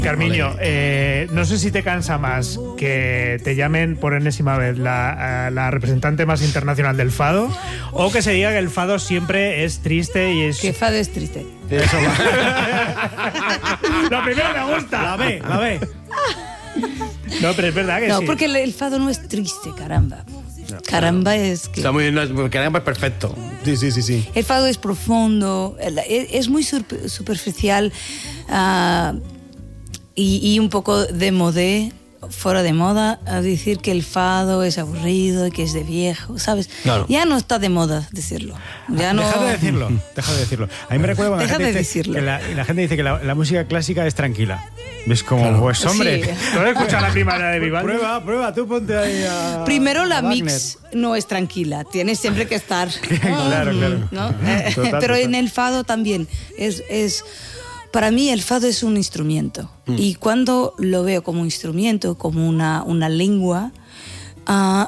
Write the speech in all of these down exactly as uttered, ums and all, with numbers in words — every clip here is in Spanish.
Carmiño, eh, no sé si te cansa más que te llamen por enésima vez la, la representante más internacional del fado o que se diga que el fado siempre es triste y es... Que fado es triste. Eso va. Lo primero me gusta. La B, la B. No, pero es verdad que no, sí. No, porque el, el fado no es triste, caramba. Caramba es que... Está muy bien, no, caramba es perfecto. Sí, sí, sí, sí. El fado es profundo, es muy superficial uh, y, y un poco de modé, fuera de moda, a decir que el fado es aburrido y que es de viejo, ¿sabes? Claro. Ya no está de moda decirlo. Ya no... Deja de decirlo, deja de decirlo. A mí me recuerda cuando Deja la gente de dice decirlo. que la, la gente dice que la, la música clásica es tranquila. Es como, claro. Pues hombre, Sí. ¿tú has escuchado la primaria de Vivaldi? Prueba, prueba, tú ponte ahí a... Primero la a mix no es tranquila, tienes siempre que estar... Claro, claro. ¿no? Total, Pero total. en el fado también es... es para mí el fado es un instrumento mm. y cuando lo veo como instrumento, como una, una lengua, uh,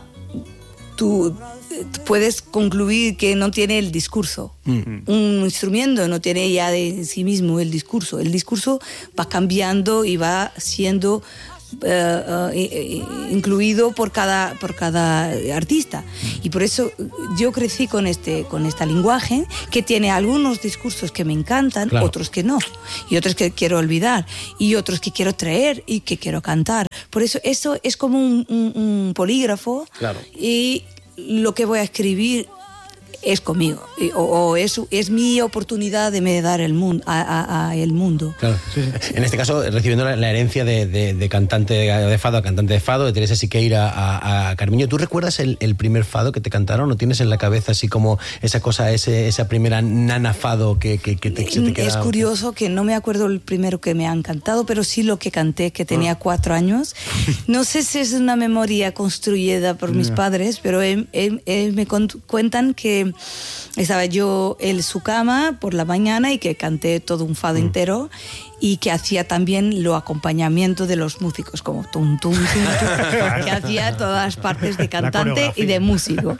tú puedes concluir que no tiene el discurso. Mm. Un instrumento no tiene ya de sí mismo el discurso. El discurso va cambiando y va siendo uh, uh, incluido por cada, por cada artista. Y por eso yo crecí con este, con este lenguaje que tiene algunos discursos que me encantan, claro. Otros que no. Y otros que quiero olvidar. Y otros que quiero traer y que quiero cantar. Por eso eso es como un, un, un polígrafo. Claro. Y lo que voy a escribir es conmigo o, o es, es mi oportunidad de me dar el mundo a, a, a el mundo. Claro. Sí, sí. En este caso recibiendo la, la herencia de, de, de cantante de fado a cantante de fado, de Teresa Siqueira a, a Carmiño. ¿Tú recuerdas el, el primer fado que te cantaron o tienes en la cabeza así como esa cosa, ese, esa primera nana fado que, que, que te, se te queda? Es curioso que no me acuerdo el primero que me han cantado, pero sí lo que canté, que tenía cuatro años. No sé si es una memoria construida por mis padres, pero él, él, él me cuentan que estaba yo en su cama por la mañana y que canté todo un fado mm. entero y que hacía también lo acompañamiento de los músicos, como tum, tum, tum, tum que hacía todas las partes de cantante y de músico.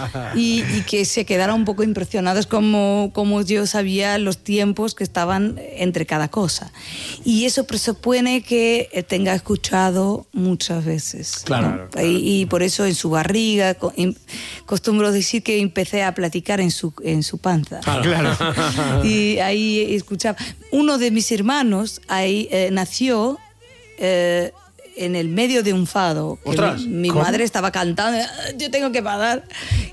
Y, y que se quedaron un poco impresionados como, como yo sabía los tiempos que estaban entre cada cosa. Y eso presupone que tenga escuchado muchas veces. Claro, ¿no? claro. Y, y por eso en su barriga, costumbro decir que empecé a platicar en su, en su panza. Claro. Y ahí escuchaba. Uno de mis hermanos ahí eh, nació eh, en el medio de un fado. Que mi mi madre estaba cantando, yo tengo que pagar,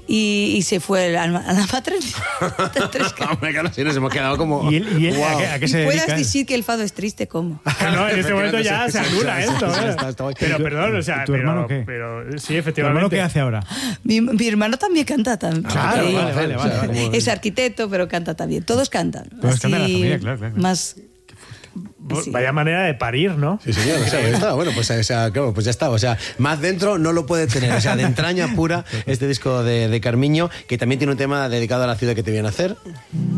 y, y se fue a la, a la maternidad. Hombre, claro, sí, nos hemos quedado como... ¿Y él, y él wow. ¿a qué, a qué se dedica? Puedas decir que el fado es triste, ¿cómo? No, en este momento ya se anula esto. ¿eh? Pero perdón, o sea, ¿Tu hermano pero, qué? pero sí, ¿Tu efectivamente. hermano qué hace ahora? Mi, mi hermano también canta también. Claro, okay. vale, vale, vale, vale. Es arquitecto, pero canta también. Todos cantan. Todos así, cantan en la familia, claro, claro. Más... Sí. Vaya manera de parir, ¿no? Sí, señor. O sea, ya está. Bueno, pues, o sea, claro, pues ya está. O sea, más dentro no lo puede tener. O sea, de entraña pura este disco de, de Carmiño, que también tiene un tema dedicado a la ciudad que te viene a hacer.